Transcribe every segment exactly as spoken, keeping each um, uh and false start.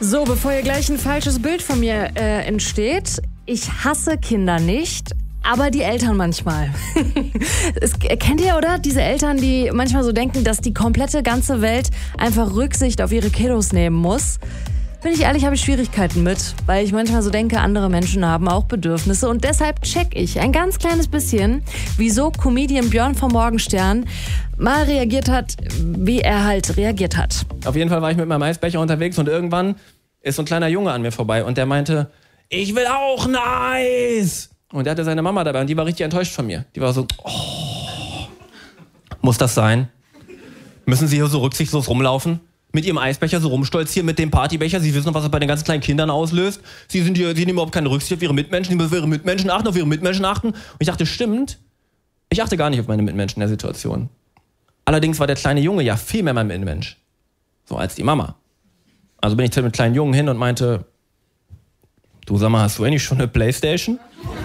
So, bevor hier gleich ein falsches Bild von mir äh, entsteht, ich hasse Kinder nicht, aber die Eltern manchmal. Es, kennt ihr, oder? Diese Eltern, die manchmal so denken, dass die komplette ganze Welt einfach Rücksicht auf ihre Kiddos nehmen muss. Bin ich ehrlich, habe ich Schwierigkeiten mit, weil ich manchmal so denke, andere Menschen haben auch Bedürfnisse und deshalb check ich ein ganz kleines bisschen, wieso Comedian Björn vom Morgenstern mal reagiert hat, wie er halt reagiert hat. Auf jeden Fall war ich mit meinem Eisbecher unterwegs und irgendwann ist so ein kleiner Junge an mir vorbei und der meinte, ich will auch ein Eis. Und der hatte seine Mama dabei und die war richtig enttäuscht von mir. Die war so, oh, muss das sein? Müssen Sie hier so rücksichtslos rumlaufen? Mit ihrem Eisbecher so rumstolzieren, mit dem Partybecher. Sie wissen noch, was das bei den ganzen kleinen Kindern auslöst. Sie sind hier, sie nehmen überhaupt keine Rücksicht auf ihre Mitmenschen. Sie müssen auf ihre Mitmenschen achten, auf ihre Mitmenschen achten. Und ich dachte, stimmt. Ich achte gar nicht auf meine Mitmenschen in der Situation. Allerdings war der kleine Junge ja viel mehr mein Mitmensch. So als die Mama. Also bin ich zu dem kleinen Jungen hin und meinte, du sag mal, hast du eigentlich schon eine Playstation?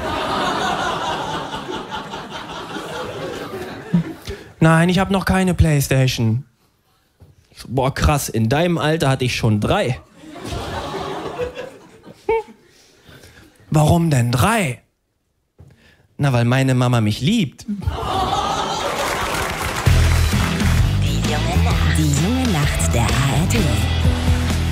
Nein, ich habe noch keine Playstation. Boah, krass, in deinem Alter hatte ich schon drei. Warum denn drei? Na, weil meine Mama mich liebt. Die junge Nacht, die junge Nacht der A R D.